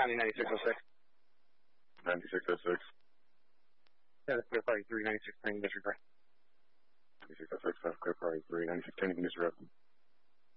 County 9606. 9606. Yeah, that's clear party 3, 9610, disregard. 9606, clear party 3, 9610, you can disrupt.